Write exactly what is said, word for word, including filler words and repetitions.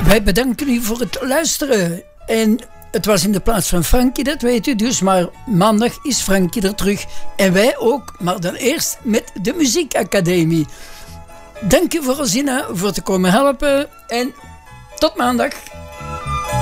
Wij bedanken u voor het luisteren. En het was in de plaats van Frankie, dat weet u dus. Maar maandag is Frankie er terug. En wij ook, maar dan eerst met de Muziekacademie. Dank u voor Rosina voor te komen helpen. En tot maandag.